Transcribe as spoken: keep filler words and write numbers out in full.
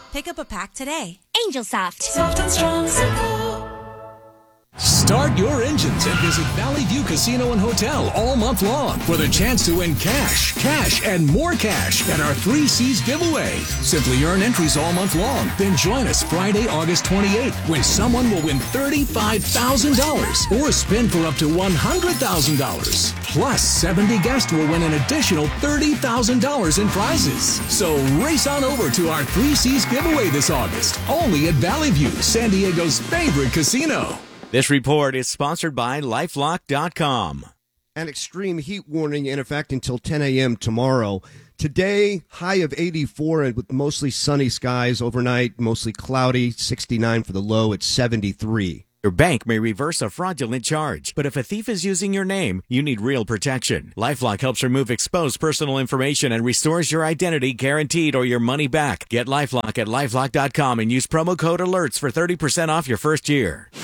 Pick up a pack today. Angel Soft. Soft and strong, simple. Start your engines and visit Valley View Casino and Hotel all month long for the chance to win cash, cash, and more cash at our Three C's giveaway. Simply earn entries all month long. Then join us Friday, August twenty-eighth, when someone will win thirty-five thousand dollars or spin for up to one hundred thousand dollars. Plus, seventy guests will win an additional thirty thousand dollars in prizes. So race on over to our Three C's giveaway this August, only at Valley View, San Diego's favorite casino. This report is sponsored by LifeLock dot com. An extreme heat warning in effect until ten a.m. tomorrow. Today, high of eighty-four and with mostly sunny skies overnight, mostly cloudy, sixty-nine for the low at seventy-three. Your bank may reverse a fraudulent charge, but if a thief is using your name, you need real protection. LifeLock helps remove exposed personal information and restores your identity guaranteed or your money back. Get LifeLock at LifeLock dot com and use promo code ALERTS for thirty percent off your first year.